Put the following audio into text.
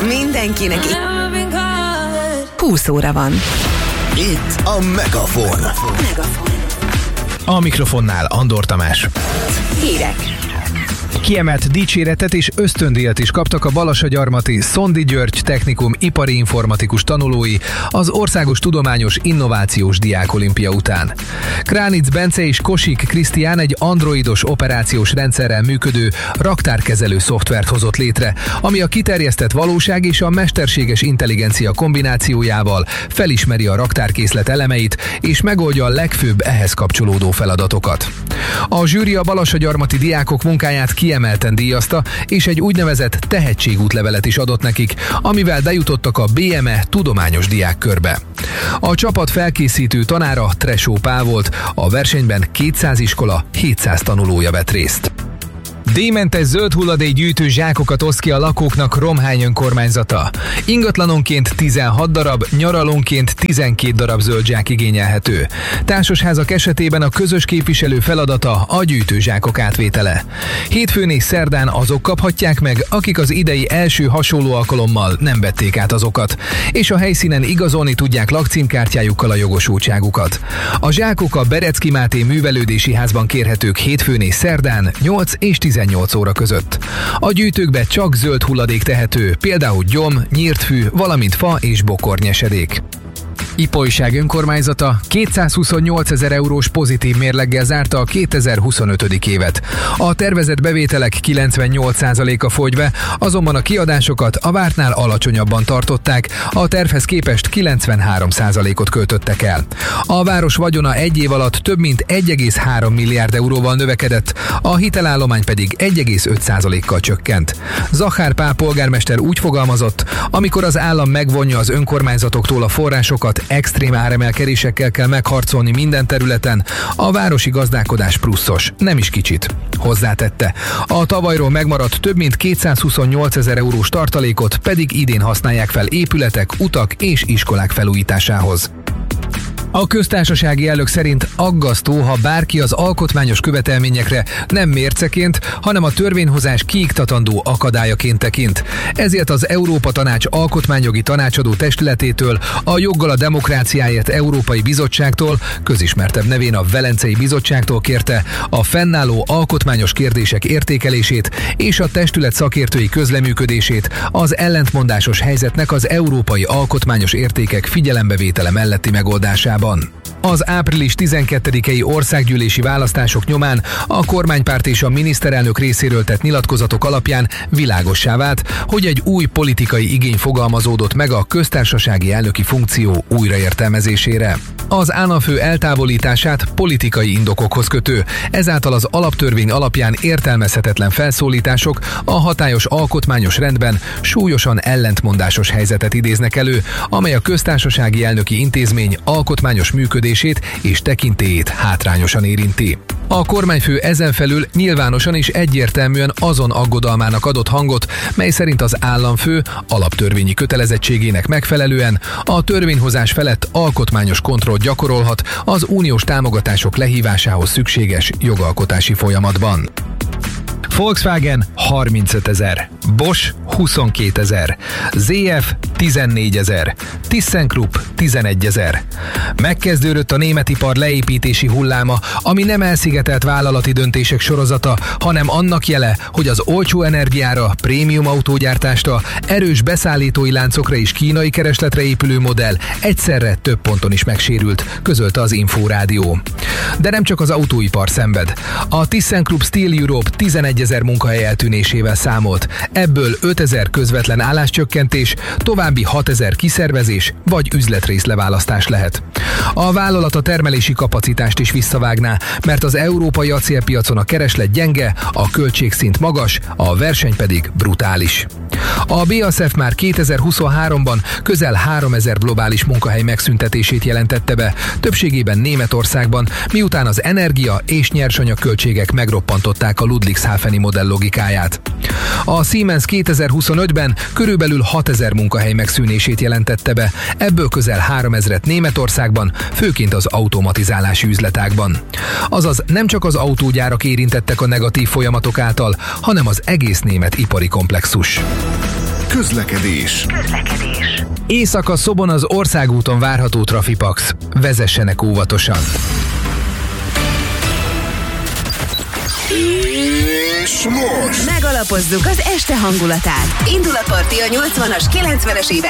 Mindenkinek 20 óra van. Itt a Megafon. A mikrofonnál Andor Tamás. Hírek. Kiemelt dicséretet és ösztöndíjat is kaptak a Balassagyarmati Szondi György Technikum ipari informatikus tanulói az Országos Tudományos Innovációs Diákolimpia után. Kránic Bence és Kosik Krisztián egy androidos operációs rendszerrel működő raktárkezelő szoftvert hozott létre, ami a kiterjesztett valóság és a mesterséges intelligencia kombinációjával felismeri a raktárkészlet elemeit és megoldja a legfőbb ehhez kapcsolódó feladatokat. A zsűri a balassagyarmati diákok munkáját kiemelten díjazta, és egy úgynevezett tehetségútlevelet is adott nekik, amivel bejutottak a BME tudományos diákkörbe. A csapat felkészítő tanára Tresó Pál volt, a versenyben 200 iskola, 700 tanulója vett részt. D-mentes zöld hulladékgyűjtő zsákokat oszt ki a lakóknak Romhány önkormányzata. Ingatlanonként 16 darab, nyaralónként 12 darab zöld zsák igényelhető. Társasházak esetében a közös képviselő feladata a gyűjtőzsákok átvétele. Hétfőn és szerdán azok kaphatják meg, akik az idei első hasonló alkalommal nem vették át azokat, és a helyszínen igazolni tudják lakcímkártyájukkal a jogosultságukat. A zsákok a Berecki Máté művelődési házban kérhetők hétfőn és szerdán 8 és 18 óra között. A gyűjtőkbe csak zöld hulladék tehető, például gyom, nyírt fű, valamint fa és bokornyesedék. Ipolyság önkormányzata 228 000 eurós pozitív mérleggel zárta a 2025. évet. A tervezett bevételek 98%-a fogy be, azonban a kiadásokat a vártnál alacsonyabban tartották, a tervhez képest 93%-ot költöttek el. A város vagyona egy év alatt több mint 1,3 milliárd euróval növekedett, a hitelállomány pedig 1,5%-kal csökkent. Zachár Pál polgármester úgy fogalmazott, amikor az állam megvonja az önkormányzatoktól a forrásokat, extrém áremelkedésekkel kell megharcolni minden területen, a városi gazdálkodás pluszos, nem is kicsit. Hozzátette. A tavalyról megmaradt több mint 228 000 eurós tartalékot pedig idén használják fel épületek, utak és iskolák felújításához. A köztársasági elnök szerint aggasztó, ha bárki az alkotmányos követelményekre nem mérceként, hanem a törvényhozás kiiktatandó akadályaként tekint. Ezért az Európa Tanács alkotmányjogi tanácsadó testületétől, a Joggal a Demokráciáért Európai Bizottságtól, közismertebb nevén a Velencei Bizottságtól kérte a fennálló alkotmányos kérdések értékelését és a testület szakértői közleműködését az ellentmondásos helyzetnek az európai alkotmányos értékek figyelembevétele melletti megoldásában. Az április 12-i országgyűlési választások nyomán a kormánypárt és a miniszterelnök részéről tett nyilatkozatok alapján világossá vált, hogy egy új politikai igény fogalmazódott meg a köztársasági elnöki funkció újraértelmezésére. Az államfő eltávolítását politikai indokokhoz kötő, ezáltal az alaptörvény alapján értelmezhetetlen felszólítások a hatályos alkotmányos rendben súlyosan ellentmondásos helyzetet idéznek elő, amely a köztársasági elnöki intézmény alkotmányos működését és tekintélyét hátrányosan érinti. A kormányfő ezen felül nyilvánosan és egyértelműen azon aggodalmának adott hangot, mely szerint az államfő alaptörvényi kötelezettségének megfelelően a törvényhozás felett alkotmányos kontrollt gyakorolhat az uniós támogatások lehívásához szükséges jogalkotási folyamatban. Volkswagen 35 000, Bosch 22 000, ZF 14 000, ThyssenKrupp 11 000. Megkezdődött a német ipar leépítési hulláma, ami nem elszigetelt vállalati döntések sorozata, hanem annak jele, hogy az olcsó energiára, prémium autógyártásra, erős beszállítói láncokra és kínai keresletre épülő modell egyszerre több ponton is megsérült, közölte az Inforádió. De nem csak az autóipar szenved. A ThyssenKrupp Steel Europe 11 000 munkahely eltűnésével számolt, ebből 5 000 közvetlen álláscsökkentés, további 6 000 kiszervezés vagy üzletrész leválasztás lehet. A vállalat a termelési kapacitást is visszavágná, mert az európai acélpiacon a kereslet gyenge, a költségszint magas, a verseny pedig brutális. A BASF már 2023-ban közel 3000 globális munkahely megszüntetését jelentette be, többségében Németországban, miután az energia és nyersanyag költségek megroppantották a Ludwigshafeni modell logikáját. A Siemens 2025-ben körülbelül 6000 munkahely megszűnését jelentette be, ebből közel 3000-et Németországban, főként az automatizálási üzletágban. Azaz nem csak az autógyárak érintettek a negatív folyamatok által, hanem az egész német ipari komplexus. Közlekedés. Éjszaka Szobon az Országúton várható trafipax. Vezessenek óvatosan. És most Megalapozzuk az este hangulatát. Indul a parti a 80-as, 90-es évek